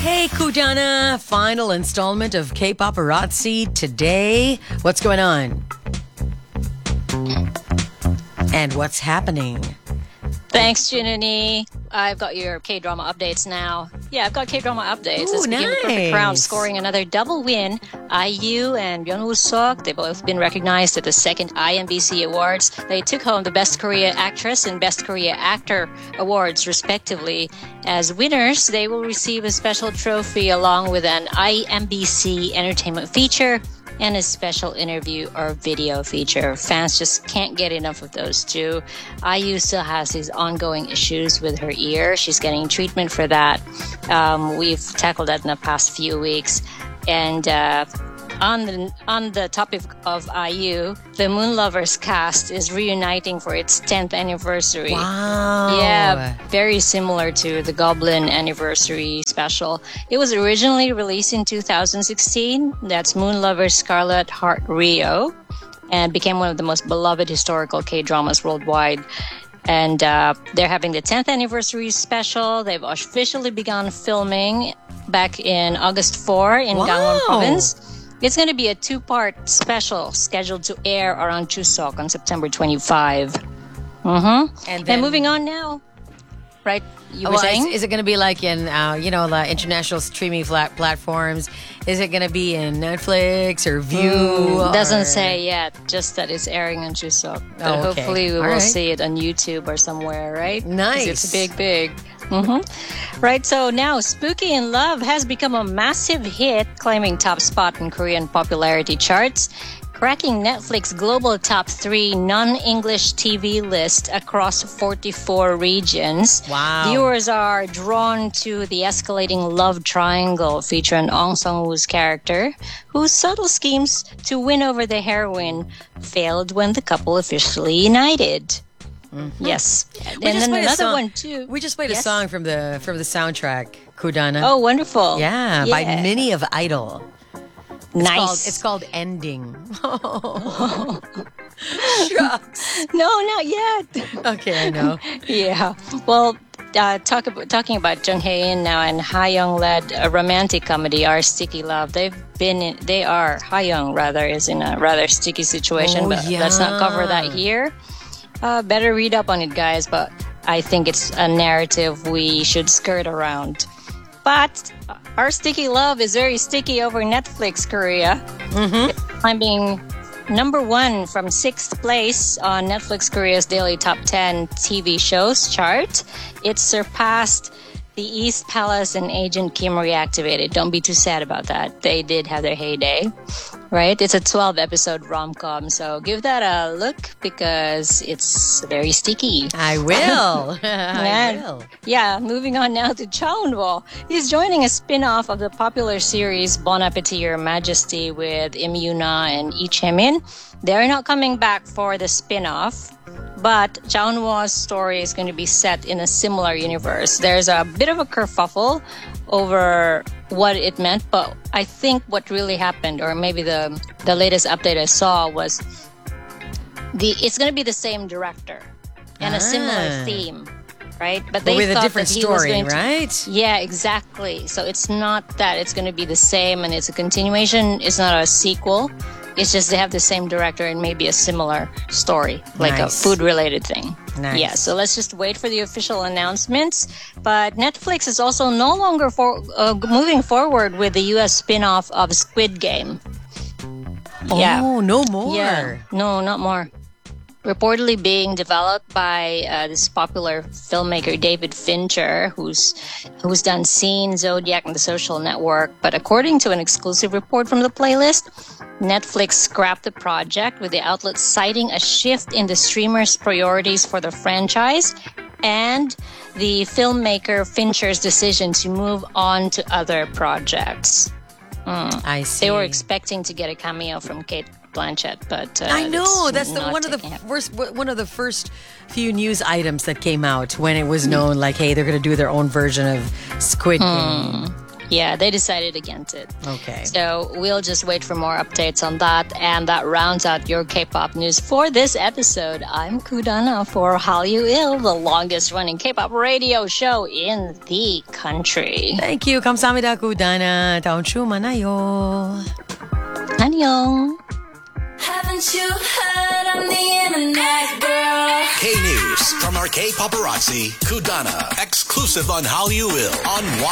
Hey, Kudana, final installment of K-Paparazzi today. What's going on? And what's happening? Thanks, Junani. I've got your K-drama updates now. Yeah, I've got K-drama updates. Ooh, It's became the perfect nice. round, scoring another double win. IU and Byung Woo Seok, they've both been recognized at the second IMBC Awards. They took home the Best Korea Actress and Best Korea Actor awards, respectively. As winners, they will receive a special trophy along with an IMBC Entertainment feature and a special interview or video feature. Fans just can't get enough of those two. IU still has these ongoing issues with her ear. She's getting treatment for that. We've tackled that in the past few weeks. And on the topic of IU, the Moon Lovers cast is reuniting for its 10th anniversary. Wow. Yeah, very similar to the Goblin anniversary special. It was originally released in 2016. That's Moon Lovers Scarlet Heart Rio, and became one of the most beloved historical K-dramas worldwide. And they're having the 10th anniversary special. They've officially begun filming back in August 4 in Gangwon Province. It's going to be a two-part special scheduled to air around Chuseok on September 25. And moving on now. Right? You were saying? Is it going to be like in, the international streaming platforms? Is it going to be in Netflix or View? Doesn't say yet, just that it's airing on Chuseok. But okay. hopefully we All will right. see it on YouTube or somewhere, right? Nice. 'Cause it's big. Right, so now Spooky in Love has become a massive hit, claiming top spot in Korean popularity charts, cracking Netflix global top 3 non-English TV list across 44 regions. Wow. Viewers are drawn to the escalating love triangle featuring Ong Sung-woo's character, whose subtle schemes to win over the heroine failed when the couple officially united. Yes. We And just then played a another song- one too. We just played a Yes? song from the soundtrack, Kudana. Oh, wonderful. Yeah, by Minnie of Idol. Nice. It's called Ending. Shucks. No, not yet. Okay, I know. Yeah. Well, talking about Jung Hae-in now and Ha Young led a romantic comedy, Our Sticky Love. Ha Young rather is in a rather sticky situation, Oh, but let's not cover that here. Better read up on it, guys, but I think it's a narrative we should skirt around. But Our Sticky Love is very sticky over Netflix Korea. I'm being number 1 from 6th place on Netflix Korea's daily top 10 TV shows chart. It surpassed The East Palace and Agent Kim Reactivated. Don't be too sad about that. They did have their heyday, right? It's a 12-episode rom-com, so give that a look because it's very sticky. I will. I will. Yeah, moving on now to Cha Eun-woo. He's joining a spin-off of the popular series Bon Appetit, Your Majesty with Im Yoon-ah and Lee Chae-min. They're not coming back for the spin-off, but Cha Eun-woo's story is going to be set in a similar universe. There's a bit of a kerfuffle over what it meant, but I think what really happened, or maybe the latest update I saw was it's going to be the same director and a similar theme, right? But they with a thought different that he was story, going to, right? yeah, exactly. So it's not that it's going to be the same and it's a continuation. It's not a sequel. It's just they have the same director and maybe a similar story, like Nice. a food-related thing. Nice. Yeah, so let's just wait for the official announcements. But Netflix is also no longer moving forward with the U.S. spin-off of Squid Game. Oh, no more. Yeah, no, not more. Reportedly being developed by this popular filmmaker David Fincher, who's done Scene, Zodiac, and The Social Network. But according to an exclusive report from the playlist, Netflix scrapped the project, with the outlet citing a shift in the streamer's priorities for the franchise and the filmmaker Fincher's decision to move on to other projects. I see. They were expecting to get a cameo from Kate Blanchett, but I know it's that's not one of taking the first few news items that came out when it was known, like, hey, they're going to do their own version of Squid Game. Yeah, they decided against it. Okay. So we'll just wait for more updates on that. And that rounds out your K-pop news for this episode. I'm Kudana for Hallyu Il, the longest running K-pop radio show in the country. Thank you. 감사합니다, Kudana. 다음 주 만나요. 안녕. Haven't you heard I'm the internet girl? K-News from our K-Paparazzi, Kudana, exclusive on Hallyu Il on